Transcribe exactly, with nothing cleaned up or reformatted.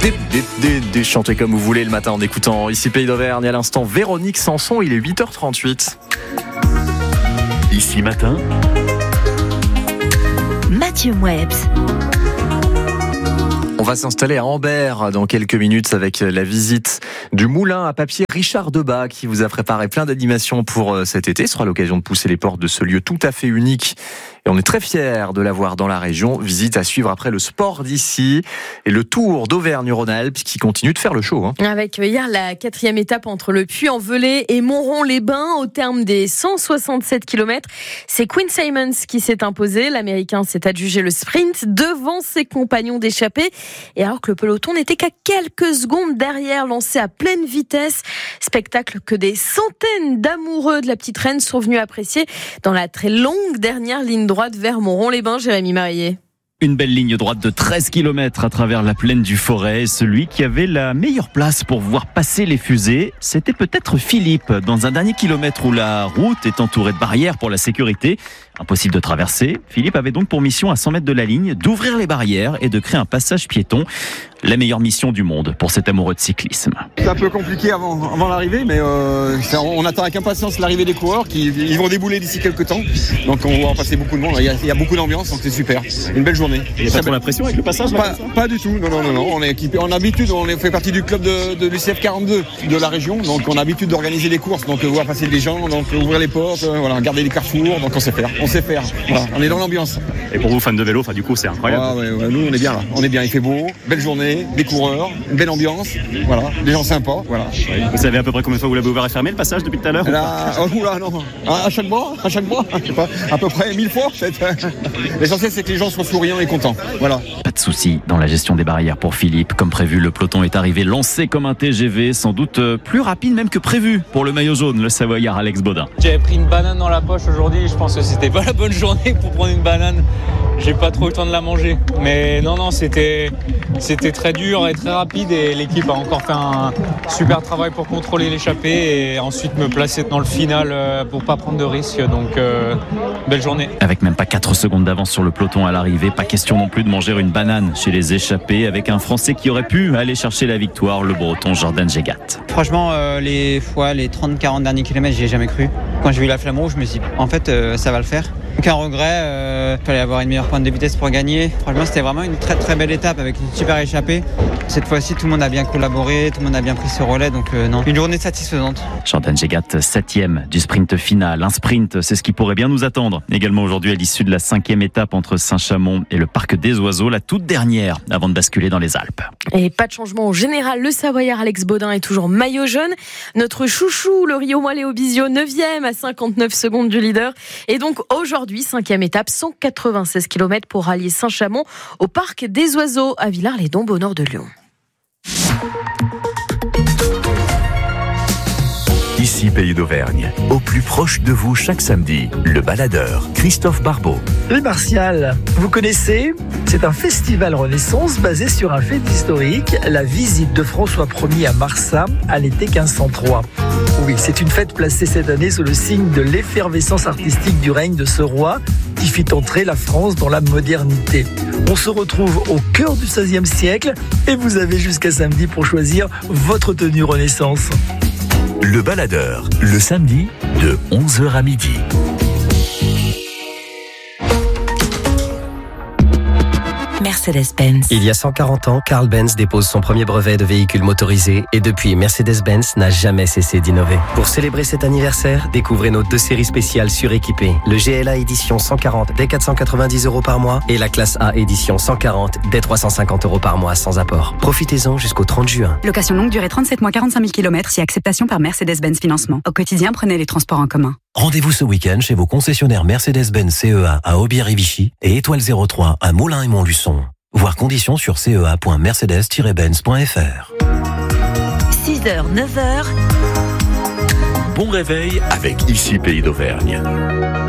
des, des, des, des chanter comme vous voulez le matin en écoutant ici Pays d'Auvergne. À l'instant, Véronique Sanson, il est huit heures trente-huit. Ici matin, Mathieu Mouebs. On va s'installer à Ambert dans quelques minutes avec la visite du moulin à papier Richard Debat qui vous a préparé plein d'animations pour cet été. Ce sera l'occasion de pousser les portes de ce lieu tout à fait unique. Et on est très fiers de l'avoir dans la région. Visite à suivre après le sport d'ici et le Tour d'Auvergne-Rhône-Alpes qui continue de faire le show. Hein. Avec hier la quatrième étape entre le Puy-en-Velay et Montrond-les-Bains au terme des cent soixante-sept kilomètres. C'est Quinn Simmons qui s'est imposé. L'Américain s'est adjugé le sprint devant ses compagnons d'échappée. Et alors que le peloton n'était qu'à quelques secondes derrière, lancé à pleine vitesse. Spectacle que des centaines d'amoureux de la petite reine sont venus apprécier dans la très longue dernière ligne droite vers Montrond-les-Bains, Jérémy Marié. Une belle ligne droite de treize kilomètres à travers la plaine du Forêt. Celui qui avait la meilleure place pour voir passer les fusées, c'était peut-être Philippe. Dans un dernier kilomètre où la route est entourée de barrières pour la sécurité, impossible de traverser, Philippe avait donc pour mission à cent mètres de la ligne d'ouvrir les barrières et de créer un passage piéton. La meilleure mission du monde pour cet amoureux de cyclisme. C'est un peu compliqué avant, avant l'arrivée, mais euh, on attend avec impatience l'arrivée des coureurs qui ils vont débouler d'ici quelques temps. Donc on va passer beaucoup de monde. Il y a, il y a beaucoup d'ambiance, donc c'est super. Une belle journée. Il n'y a pas trop l'impression avec le passage là, pas, pas du tout. Non, non, non, non. On est équipé. En habitude, on fait partie du club de, de l'U C F quarante-deux de la région. Donc on a l'habitude d'organiser les courses, donc voir passer les gens, donc ouvrir les portes, voilà, garder les carrefours. Donc on sait faire. On sait faire. Voilà, on est dans l'ambiance. Et pour vous fans de vélo, enfin du coup c'est incroyable. Ah, ouais, ouais, nous on est bien là. On est bien. Il fait beau, belle journée, des coureurs, une belle ambiance. Voilà, des gens sympas. Voilà. Vous savez à peu près combien de fois vous l'avez ouvert et fermé le passage depuis tout à l'heure? Là, oh, oula, non. À chaque mois, à chaque mois, je sais pas, à peu près mille fois peut-être. L'essentiel c'est que les gens soient souriants et contents. Voilà. Pas de souci dans la gestion des barrières pour Philippe. Comme prévu, le peloton est arrivé lancé comme un T G V, sans doute plus rapide même que prévu pour le maillot jaune, le Savoyard Alex Baudin. J'avais pris une banane dans la poche aujourd'hui, je pense que c'était pas la bonne journée pour prendre une banane. J'ai pas trop eu le temps de la manger. Mais non, non, c'était, c'était très dur et très rapide et l'équipe a encore fait un super travail pour contrôler l'échappée et ensuite me placer dans le final pour pas prendre de risques. Donc, euh, belle journée. Avec même pas quatre secondes d'avance sur le peloton à l'arrivée, pas question non plus de manger une banane chez les échappés avec un Français qui aurait pu aller chercher la victoire, le Breton Jordan Gégat. Franchement, euh, les fois, les trente quarante derniers kilomètres, j'y ai jamais cru. Quand j'ai vu la flamme rouge, je me suis dit, en fait, euh, ça va le faire. Aucun regret, euh, il fallait avoir une meilleure pointe de vitesse pour gagner. Franchement, c'était vraiment une très très belle étape avec une super échappée. Cette fois-ci, tout le monde a bien collaboré, tout le monde a bien pris ce relais, donc euh, non, une journée satisfaisante. Jordan Gégat, septième du sprint final. Un sprint, c'est ce qui pourrait bien nous attendre. Également aujourd'hui à l'issue de la cinquième étape entre Saint-Chamond et le Parc des Oiseaux, la toute dernière avant de basculer dans les Alpes. Et pas de changement au général, le Savoyard Alex Baudin est toujours maillot jaune. Notre chouchou, le Rio Léo Bisio, neuvième à cinquante-neuf secondes du leader. Et donc aujourd'hui, cinquième étape, cent quatre-vingt-seize kilomètres pour rallier Saint-Chamond au Parc des Oiseaux à Villars-les-Dombes au nord de Lyon. ici Pays d'Auvergne, au plus proche de vous chaque samedi, le baladeur Christophe Barbeau. Les Martials, vous connaissez ? C'est un festival Renaissance basé sur un fait historique, la visite de François Ier à Marsat à l'été quinze cent trois. Oui, c'est une fête placée cette année sous le signe de l'effervescence artistique du règne de ce roi qui fit entrer la France dans la modernité. On se retrouve au cœur du seizième siècle et vous avez jusqu'à samedi pour choisir votre tenue Renaissance. Le baladeur, le samedi de onze heures à midi. Mercedes-Benz. Il y a cent quarante ans, Carl Benz dépose son premier brevet de véhicule motorisé et depuis, Mercedes-Benz n'a jamais cessé d'innover. Pour célébrer cet anniversaire, découvrez nos deux séries spéciales suréquipées. Le G L A édition cent quarante dès quatre cent quatre-vingt-dix euros par mois et la classe A édition cent quarante dès trois cent cinquante euros par mois sans apport. Profitez-en jusqu'au trente juin. Location longue durée trente-sept mois, quarante-cinq mille kilomètres, si acceptation par Mercedes-Benz Financement. Au quotidien, prenez les transports en commun. Rendez-vous ce week-end chez vos concessionnaires Mercedes-Benz C E A à Aubière et Vichy et Étoile zéro trois à Moulins et Montluçon. Voir conditions sur c e a point mercedes tiret benz point f r. six heures, neuf heures. Bon réveil avec ici Pays d'Auvergne.